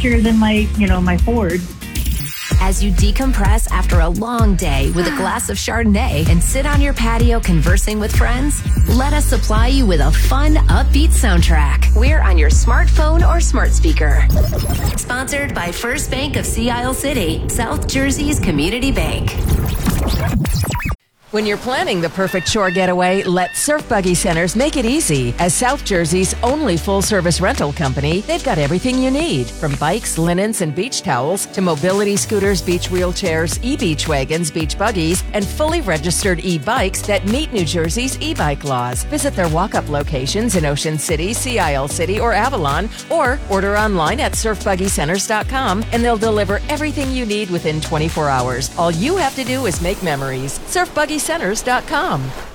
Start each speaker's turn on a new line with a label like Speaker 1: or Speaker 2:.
Speaker 1: faster than my Ford.
Speaker 2: As you decompress after a long day with a glass of Chardonnay and sit on your patio conversing with friends, let us supply you with a fun, upbeat soundtrack. We're on your smartphone or smart speaker. Sponsored by First Bank of Sea Isle City, South Jersey's community bank.
Speaker 3: When you're planning the perfect shore getaway, let Surf Buggy Centers make it easy. As South Jersey's only full-service rental company, they've got everything you need, from bikes, linens, and beach towels to mobility scooters, beach wheelchairs, e-beach wagons, beach buggies, and fully registered e-bikes that meet New Jersey's e-bike laws. Visit their walk-up locations in Ocean City, Sea Isle City, or Avalon, or order online at surfbuggycenters.com, and they'll deliver everything you need within 24 hours. All you have to do is make memories. SurfBuggyCenters.com.